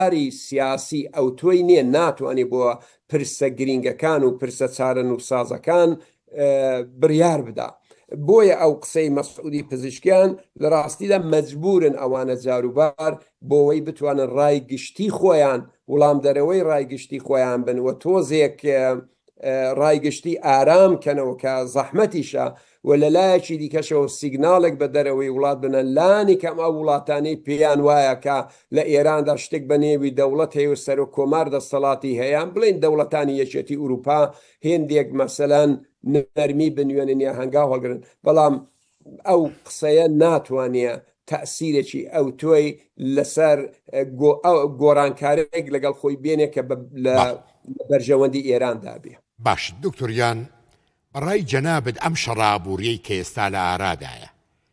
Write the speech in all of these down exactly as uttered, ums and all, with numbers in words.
ڕێبەری سیاسی ئەو تۆی نییە ناتوانێت بۆ پرسە گرنگەکان و پرسە چارە نووسازەکان بڕیار بدا. بۆیە ئەو قسەی مەسعودی پزیشکیان لە ڕاستیدا مەجبورن ئەوانە جاروبار بۆەوەی بتوانن ڕای گشتی خۆیان وڵام دەرەوەی ڕایگشتی خۆیان بن و تۆزێک ڕایگشتی ئارام کەنەوە کە زەحمەتیشە و لە لایەکی دیکەشەوە سیگنالێک بە دەرەوەی وڵات بنە لانی کەم ئەو وڵاتانەی پێیان وایە کە لە ئێراندا شتێک بە نێوی دەوڵەت هەیە و سەر و کۆمار دەسەڵاتی هەیە بڵێن دەوڵەتانی یەکێتی ئوروپا هێندێک مەسەلەن نەرمی بنوێنن یا هەنگاو هەڵگرن، بەڵام ئەو قسەیە ناتوانێت تەسیرێکی ئەو تۆی لەسەر گۆڕانکارێک لەگەڵ خۆی بێنێ کە لە بەرژەوەندی ئێراندا بێ. باش دکتۆریان بەڕای جەنابەت ئەم شەڕابوریەی کە ئێستا لە ئارادایە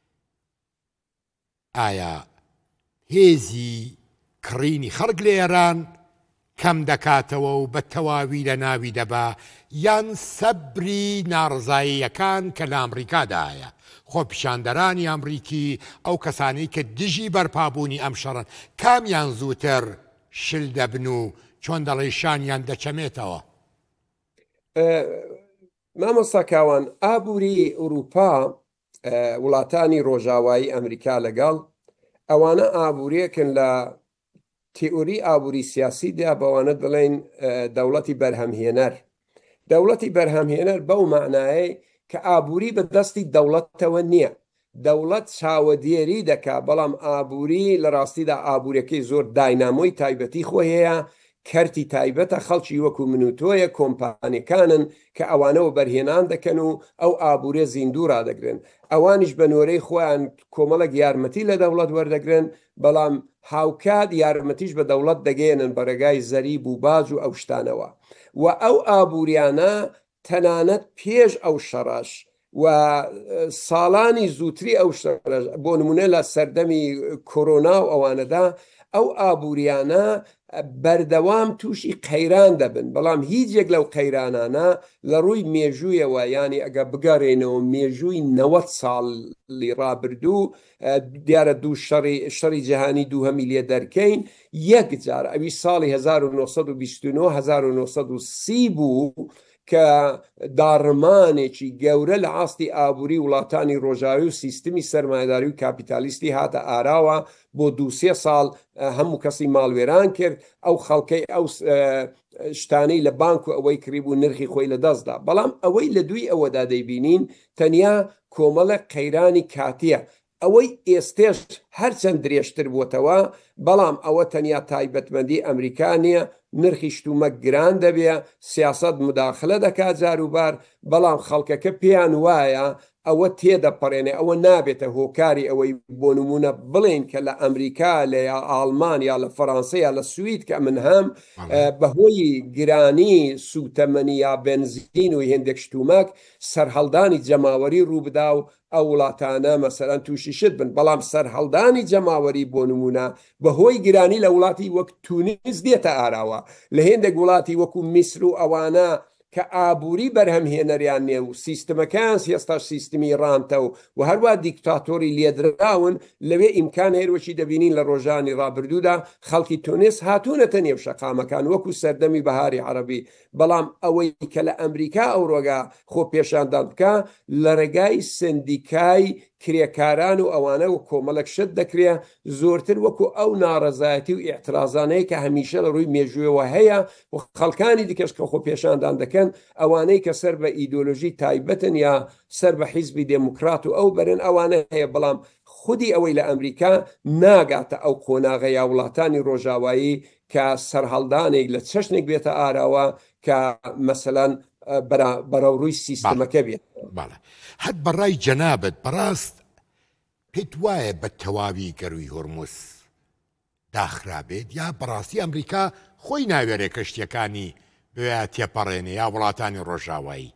ئایا هێزی کڕینی خەڵک لە ئێران کەم دەکاتەوە و بە تەواوی لە ناوی دەبا یان سەبری ناڕزاییەکان کە لە ئەمریکادایە خۆ پیشاندەرانی ئەمریکی ئەو کەسانی کە دژی بەرپابوونی ئەم شەڕن کامیان زووتر شل دەبن و چۆن دەڵێ شانیان دەچەمێتەوە؟ مامۆستاکاوان ئابووری ئوروپا وڵاتانی ڕۆژاوایی ئەمریکا لەگەڵ ئەوانە ئابووریەکن لە تیئۆری ئابووری سیاسیدا بەوانە دەڵێن دەوڵەتی بەرهەمهێنەر. دەوڵەتی بەرهەمهێنەر بەو معنایە کە ئابووری بەدەستی دەوڵەتەوە نییە، دەوڵەت چاوەدێری دەکا، بەڵام ئابووری لە ڕاستیدا ئابوووریەکەی زۆر داینامۆی تایبەتی خۆی هەیە، کەرتی تایبەتە، خەڵکی وەکو من و تۆیە کۆمپانیەکانن کە ئەوانەوە بەرهێنان دەکەن و ئەو ئابوورێ زیندوو ڕادەگرن. ئەوانیش بە نۆرەی خۆیان کۆمەڵک یارمەتی لە دەوڵەت وەردەگرن، بەڵام هاوکات یارمەتیش بە دەوڵەت دەگەێنن بە ڕێگای زەریب و باج و ئەو شتانەوە. و ئەو ئابووریانە تەنانەت پێش ئەو شەڕەش و ساڵانی زووتری ئەو شەڕەش بۆ نمونە لە سەردەمی کۆرۆنا و ئەوانەدا ئەو ئابووریانە بەردەوام تووشی قەیران دەبن، بەڵام هیچێک لەو قەیرانانە لە ڕووی مێژوویەوە ینی ئەگە بگەڕێنەوە مێژووی نەوەت ساڵی ڕابردوو دیارە دوو شەڕی جیهانی دووهەمی لێ دەرکەین یەک جار ئەوی ساڵی هەزار و نۆسەد و بیست و نۆ هەزار و نۆسەد و سی بوو کە داڕمانێکی گەورە لە ئاستی ئابووری وڵاتانی ڕۆژاوی و سیستمی سەرمایه‌داری و کاپیتالیستی هاتە ئاراوە بۆ دوو سێ ساڵ هەموو کەسی ماڵوێران کرد، ئەو خەڵکەی ئەو شتانەی لە بانک و ئەوەی کڕی بوو نرخی خۆی لە دەستدا، بەڵام ئەوەی لە دوی ئەوەدا دەیبینین تەنیا کۆمەڵە قەیرانی کاتیە. ئەوەی ئێستێش هەرچەند درێژتر بووتەوە، بەڵام ئەوە تەنیا تایبەتمەندی ئەمریکا نییە، نرخی شتومە گران دەبێ، سیاسەت مداخلە دەکات جاروبار، بەڵام خەڵکەکە پێیان وایە ئەوە تێدەپەڕێنێ، ئەوە نابێتە هۆکاری ئەوەی بۆ نمونە بڵێن کە لە ئەمریکا لە یا ئاڵمان یا لە فەڕەنسا یا لە سوید کە من هەم بەهۆی گرانی سوتەمەنی یا بنزین و هێندێک شتومەک سەرهەڵدانی جەماوەری ڕووبدا و ئەو وڵاتانە مەسەرەن تووشی شت بن، بەڵام سەرهەڵدانی جەماوەری بۆ نمونە بەهۆی گرانی لە وڵاتی وەک تونس دێتە ئاراوە، لە هێندێک وڵاتی وەکو میسر و ئەوانە کە ئابووری بەرهەمهێنەریان نێ و سیستمەکان سیێستاش سیستمی ڕانتە و و هەروە دیکتاتۆری لێدراون، لەوێ ئیمکان هێروەشی دەبینین لە ڕۆژانی ڕابردوودا خەڵکی تونس هاتوونەتە نێو شەقامەکان وەکو سەردەمی بەهاری عەرەبی، بەڵام ئەوەی کە لە ئەمریکا ئەو ڕۆگا خۆ پێشاندان بکە لە ڕێگای سندیکای کرێکاران و ئەوانە و کۆمەڵک شت دەکرێ زۆرتر وەکو ئەو ناڕەزایەتی و ئیعترازانەیە کە هەمیشە لە ڕووی مێژوویەوە هەیە و خەڵکانی دیکەش کە خۆ پێشاندان دەکەن ئەوانەی کە سەر بە ئیدۆلۆژی تایبەتن یا سەر بە حیزبی دێموکرات و ئەو بەرن ئەوانە هەیە، بەڵام خودی ئەوەی لە ئەمریکا ناگاتە ئەو قۆناغە یا وڵاتانی ڕۆژاوایی کە سەرهەڵدانێک لە چەشنێک بێتە ئاراوە کە مەسەلەن بەراوڕووی سیستمەکە بێت. هەت بەڕای جەنابەت بەڕاست پێت وایە بە تەواوی گەروی هۆرموز داخرابێت یا بەڕاستی ئەمریکا خۆی ناوێرێ کەشتیەکانی بوێ تێپەڕێنێ یا وڵاتانی ڕۆژاوایی؟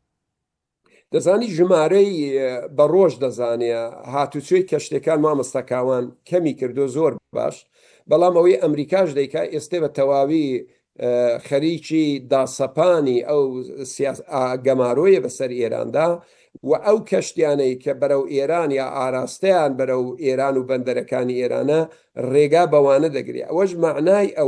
دەزانی ژمارەی بە ڕۆژ دەزانێ هاتوچۆی کەشتەکان مامۆستاکاوان کەمی کردو زۆر باش، بەڵام ئەوەی ئەمریکاش دەیکا ئێستا بە تەواوی خەریکی داسەپانی ئەو گەمارۆیە بەسەر ئێراندا و ئەو کەشتیانەی کە بەرەو ئێران یا ئاراستەیان بەرەو ئێران و بەندەرەکانی ئێرانە ڕێگا بەوانە دەگرێت. ئەوەش معنای